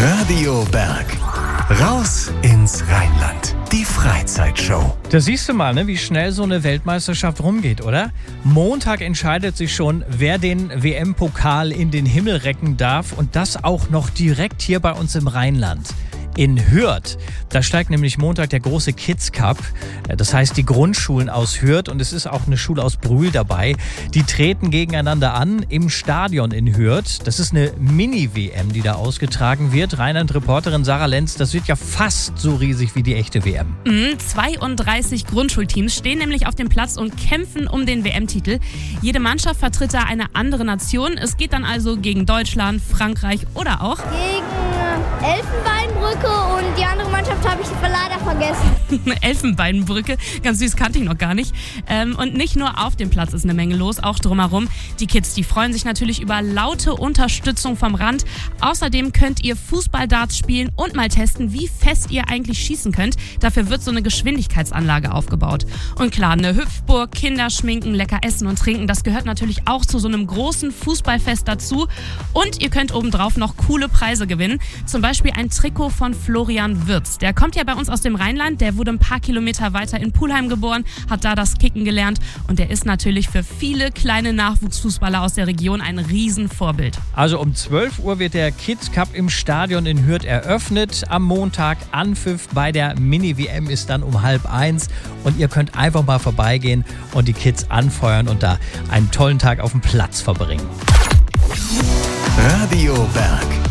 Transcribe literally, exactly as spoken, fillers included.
Radio Berg. Raus ins Rheinland. Die Freizeitshow. Da siehst du mal, ne, wie schnell so eine Weltmeisterschaft rumgeht, oder? Montag entscheidet sich schon, wer den W M-Pokal in den Himmel recken darf. Und das auch noch direkt hier bei uns im Rheinland. In Hürth. Da steigt nämlich Montag der große Kids Cup. Das heißt, die Grundschulen aus Hürth und es ist auch eine Schule aus Brühl dabei. Die treten gegeneinander an im Stadion in Hürth. Das ist eine Mini-W M, die da ausgetragen wird. Rheinland-Reporterin Sarah Lenz, das wird ja fast so riesig wie die echte W M. Mhm, zweiunddreißig Grundschulteams stehen nämlich auf dem Platz und kämpfen um den W M-Titel. Jede Mannschaft vertritt da eine andere Nation. Es geht dann also gegen Deutschland, Frankreich oder auch gegen Elfenbeinbrücke und die andere Mannschaft habe ich leider vergessen. Elfenbeinbrücke, ganz süß, kannte ich noch gar nicht. Ähm, und nicht nur auf dem Platz ist eine Menge los, auch drumherum. Die Kids, die freuen sich natürlich über laute Unterstützung vom Rand. Außerdem könnt ihr Fußballdarts spielen und mal testen, wie fest ihr eigentlich schießen könnt. Dafür wird so eine Geschwindigkeitsanlage aufgebaut. Und klar, eine Hüpfburg, Kinder schminken, lecker essen und trinken, das gehört natürlich auch zu so einem großen Fußballfest dazu. Und ihr könnt obendrauf noch coole Preise gewinnen. Zum Beispiel ein Trikot von Florian Wirtz. Der kommt ja bei uns aus dem Rheinland, der wurde ein paar Kilometer weiter in Pulheim geboren, hat da das Kicken gelernt und der ist natürlich für viele kleine Nachwuchsfußballer aus der Region ein Riesenvorbild. Also um zwölf Uhr wird der Kids Cup im Stadion in Hürth eröffnet. Am Montag Anpfiff bei der Mini-W M ist dann um halb eins und ihr könnt einfach mal vorbeigehen und die Kids anfeuern und da einen tollen Tag auf dem Platz verbringen. Radio Berg.